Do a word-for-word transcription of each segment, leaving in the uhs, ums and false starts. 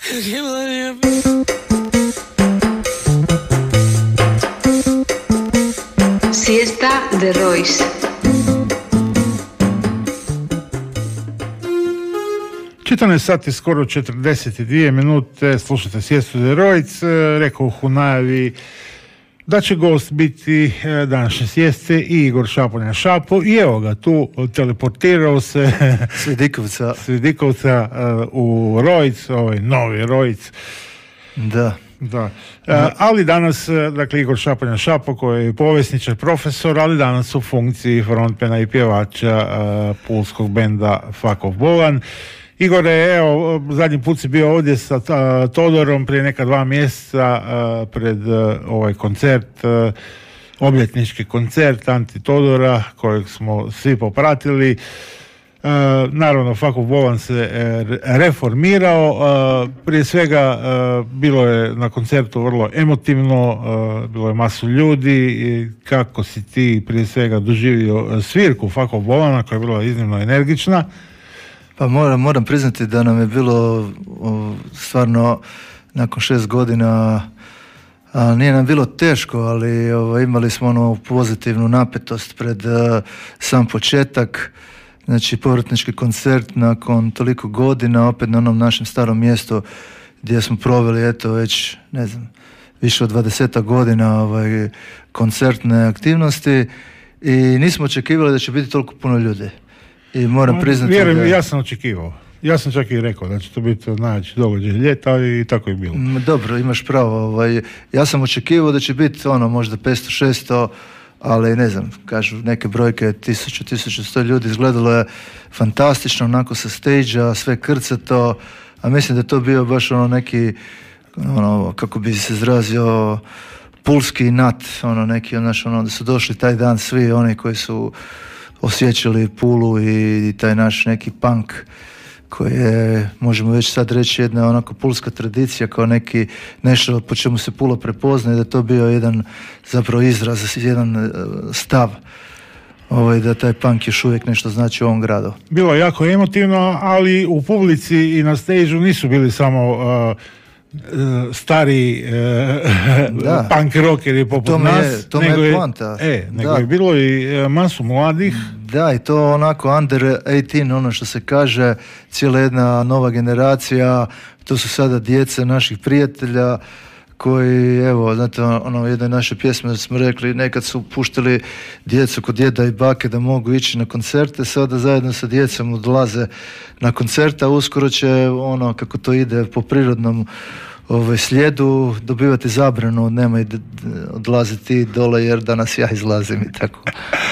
Siesta de Royce. četrnaest sati, skoro četrdeset dvije minute, slušate Siestu de Royce. Rekao u najavi da će gost biti današnje sjeste i Igor Šaponja Šapo, i evo ga tu, teleportirao se Svidikovca Svidikovca u Royce, ovaj novi Royce. Da. Da. Uh, ali danas, dakle, Igor Šaponja Šapo, koji je povjesničar, profesor, ali danas u funkciji frontmana i pjevača uh, pulskog benda Fuck Off Bolan. Igore, evo, zadnji put si bio ovdje sa uh, Todorom prije neka dva mjeseca uh, pred uh, ovaj koncert, uh, obljetnički koncert Anti Todora, kojeg smo svi popratili. Uh, naravno, Fuck Off Bolan se uh, reformirao. Uh, prije svega uh, bilo je na koncertu vrlo emotivno, uh, bilo je masu ljudi. I kako si ti prije svega doživio svirku Fuck Off Bolana, koja je bila iznimno energična? Pa moram, moram priznati da nam je bilo o, stvarno nakon šest godina, a nije nam bilo teško, ali o, imali smo onu pozitivnu napetost pred a, sam početak. Znači, povratnički koncert nakon toliko godina, opet na onom našem starom mjestu gdje smo proveli, eto, već, ne znam, više od dvadeset godina ovaj, koncertne aktivnosti, i nismo očekivali da će biti toliko puno ljudi. I moram priznati Vjerujem, da... ja sam očekivao. Ja sam čak i rekao da će to biti najveći događaj ljeta, i tako je bilo. Dobro, imaš pravo. Ovaj, ja sam očekivao da će biti ono možda petsto šesto, ali ne znam, kažu neke brojke tisuću, tisuću sto ljudi, izgledalo je fantastično, onako sa stage-a, sve krcato, a mislim da je to bio baš ono neki, ono, kako bi se izrazio, pulski nat, ono neki, znaš, ono, da su došli taj dan svi oni koji su osjećali Pulu i, i taj naš neki punk koji je, možemo već sad reći, jedna onako pulska tradicija, kao neki nešto po čemu se Pula prepoznaje, da je to bio jedan zapravo izraz, jedan stav, ovaj, da taj punk još uvijek nešto znači u ovom gradu. Bilo je jako emotivno, ali u publici i na stage-u nisu bili samo uh, stari uh, punk rockeri poput nas, je, to nego, je, poanta. E, nego je bilo i uh, masu mladih. Da, i to onako under osamnaest, ono što se kaže, cijela jedna nova generacija, to su sada djeca naših prijatelja koji, evo, znate, ono, jednoj naše pjesme smo rekli, nekad su puštali djecu kod djeda i bake da mogu ići na koncerte, sada zajedno sa djecom odlaze na koncerte, a uskoro će, ono, kako to ide po prirodnom ovaj, slijedu, dobivati zabranu, nemoj odlaziti dole jer danas ja izlazim i tako.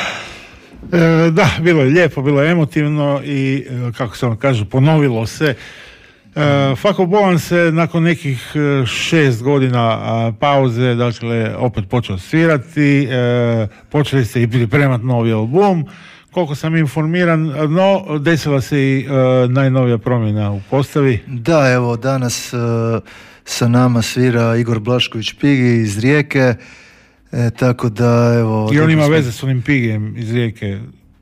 E, da, bilo je lijepo, bilo je emotivno i, kako se on kaže, ponovilo se. E, Fuck Off Bolan se nakon nekih šest godina a, pauze, dakle, opet počeo svirati, e, počeli ste i pripremati novi album, koliko sam informiran, no desila se i e, najnovija promjena u postavi. Da, evo, danas e, sa nama svira Igor Blašković Pigi iz Rijeke. E, tako da, evo... I on ima veze s onim Pigijem iz Rijeke.